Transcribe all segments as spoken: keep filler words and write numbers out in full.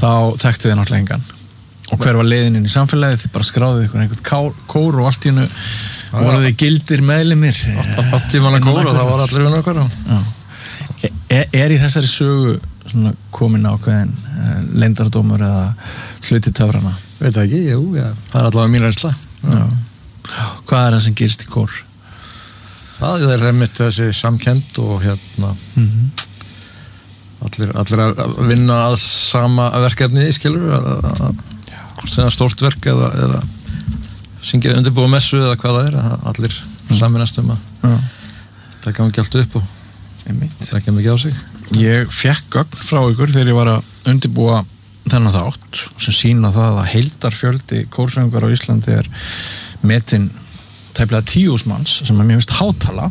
þá þekktu þið náttúrulega engan og hver var leiðin inn í samfélagið, þið bara skráðuð ykkur einhvern kór og allt í hennu voru þið gildir meðlimir átti manna kór og það var allir vinna okkar er, er í þessari sögu svona komin ákveðin leyndardómur eða hluti töfrana? Veit ekki, jú, já, það er allavega mín reynsla Hvað er það sem gerist í kór? Það er einmitt þessi samkennd og hérna mm-hmm. allir, allir að vinna að sama verkefni skilur að sem stórt verk eða, eða syngja undirbúa messu eða hvað það er að allir mm. saminast um að ja. það kann ekki allt upp og það kann ekki á sig Ég fekk gögn frá ykkur þegar ég var að undirbúa þennan þátt sem sýna það að heildarfjöldi kórsöngur á Íslandi er metinn tæplega tíus manns sem er mjög vist hátala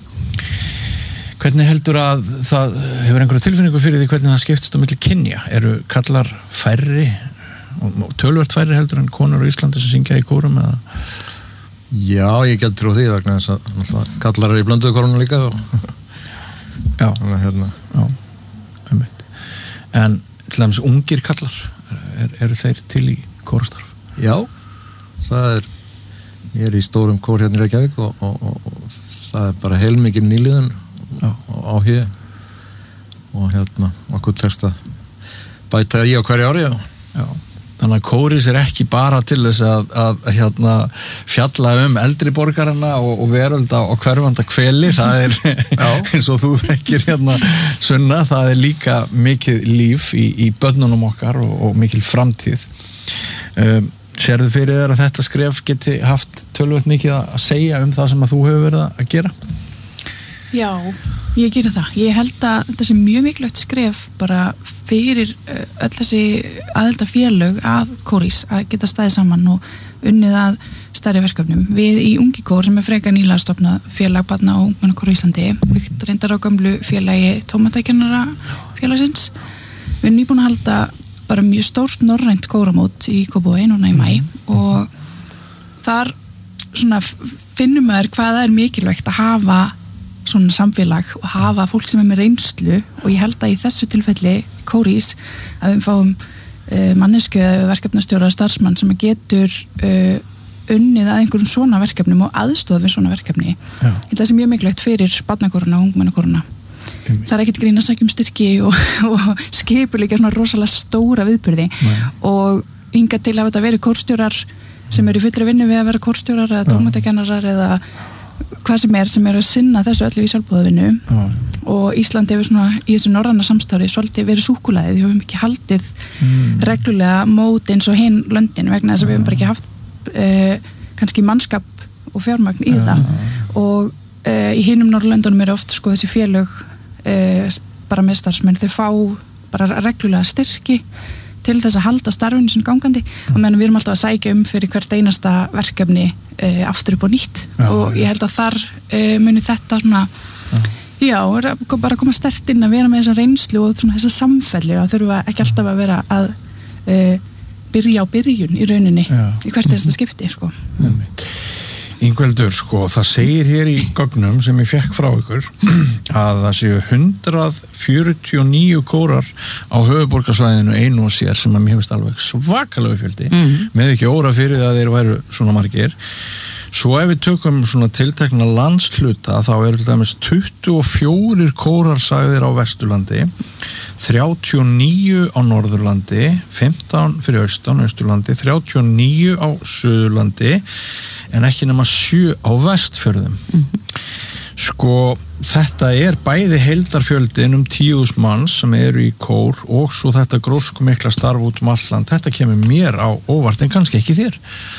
Hvernig heldur að það hefur einhverju tilfinningu fyrir því hvernig það skiptist á milli kynja? Eru kallar færri og töluvert færri heldur en konur á Íslandi sem syngja í kórum eða? Já, ég get trú því vegna þess að kallar eru í blönduðu kórunum líka og Já, hérna. Já, einmitt En til dæmis ungir kallar er, eru þeir til í kórastarf? Já, það er ég er í stórum kór hérna í Reykjavík og, og, og, og það er bara heilmikið nýliðun og á hér og hérna okkur tekst að bæta í á hverju ári Já, Já. Þannig að kóris er ekki bara til þess að, að, að hérna, fjalla um eldri borgarana og, og verölda og hverfanda kveli, það er eins og þú þekkir hérna Sunna, það er líka mikið líf í, í börnunum okkar og, og mikil framtíð. Um, sérðu fyrir þér að þetta skref geti haft tölvöld mikið að segja um það sem að þú hefur verið að gera? Já, ég gera það. Ég held að þetta sé mjög mikilvægt skref bara fyrir öll þessi aðildafélög að kórís að geta staðið saman og unnið að stærri verkefnum. Við í Ungi kór sem er frekar nýlega stofnað félag barna og ungmennakór á Íslandi, byggt reyndar á gömlu félagi tómatakennara félagsins. Við erum nýbúin að halda bara mjög stórt norrænt kóramót í Kópavogi núna í maí og þar svona finnum maður hvað það er mikilvægt að hafa svona samfélag og hafa fólk sem er með reynslu og ég held að í þessu tilfelli kórís að við fáum uh, mannesku verkefnastjóra starfsmann sem getur uh, unnið að einhverjum svona verkefnum og aðstoða við svona verkefni. Já. Ég held að það sé mjög mikilvægt fyrir barnakóruna og ungmennakóruna. Mm. Það er ekkert grín að sækja um styrki og, og skipuleika svona rosalega stóra viðburði Nei. Og hingað til að þetta veri kórstjórar sem eru í fullri vinnu við að vera kórstjórar eða tómatakennarar eða hvað sem er sem er að sinna þessu öllu í sjálfboðavinnu mm. og Ísland hefur svona í þessu norræna samstarfi svolítið verið súkkulaðið, við höfum ekki haldið mm. reglulega mót eins og hinn löndin vegna þess að við höfum bara ekki haft uh, kannski mannskap og fjármagn í mm. það og uh, í hinnum Norðurlöndunum eru oft sko þessi félög uh, bara með starfsmenn, þau fá bara reglulega styrki til þess að halda starfinu sem gangandi og meðan við erum alltaf að sækja um fyrir hvert einasta verkefni uh, aftur upp á nýtt já, og ég held að þar uh, muni þetta svona já, já bara koma sterkt inn að vera með þessa reynslu og svona þessa samfelli og þurfa ekki alltaf að vera að uh, byrja á byrjun í rauninni já. Í hvert er þetta skipti sko. Ingveldur, sko, það segir hér í gögnum sem ég fekk frá ykkur að það séu hundrað fjörutíu og níu kórar á höfuðborgarsvæðinu einu og sér sem að mér hefist alveg svakalega fjöldi mm. með ekki óra fyrir það að þeir væru svona margir. Svo ef við tökum svona tiltekna landshluta þá eru til dæmis tuttugu og fjórir kórar sagðir á Vesturlandi, þrjátíu og níu á Norðurlandi, fimmtán fyrir austan Austurlandi, þrjátíu og níu á Suðurlandi en ekki nema sjö á Vestfjörðum. Mm-hmm. Sko, þetta er bæði heildarfjöldin um tíus manns sem eru í kór og svo þetta grósku mikla starf út um alland. Þetta kemur mér á óvart en kannski ekki þér.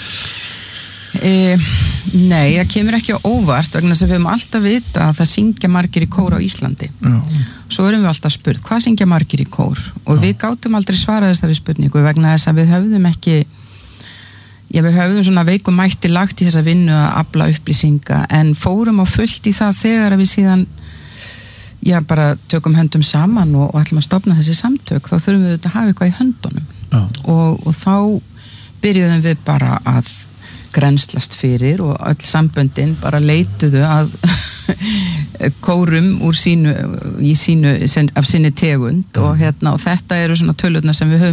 E, nei, það kemur ekki á óvart vegna þess að við höfum alltaf vita að það syngja margir í kór á Íslandi. Já. Svo erum við alltaf spurt, hvað syngja margir í kór? Og Já. Við gátum aldrei svarað þessari spurningu vegna þess að við höfðum ekki Já, við höfðum svona veikum mætti lagt í þessa vinnu að afla upplýsinga en fórum á fullt í það þegar við síðan já, bara tökum höndum saman og, og ætlum að stofna þessi samtök, þá þurfum við að hafa eitthvað í höndunum og, og þá byrjuðum við bara að grenslast fyrir og öll samböndin bara leituðu að kórum úr sínu, í sínu af sinni tegund og, hérna, og þetta eru svona tölurnar sem við höfum